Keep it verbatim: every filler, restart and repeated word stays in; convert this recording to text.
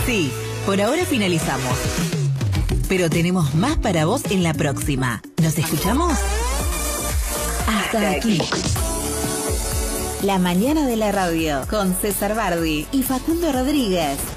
Sí, por ahora finalizamos. Pero tenemos más para vos en la próxima. ¿Nos escuchamos? Hasta aquí. La mañana de la radio con César Bardi y Facundo Rodríguez.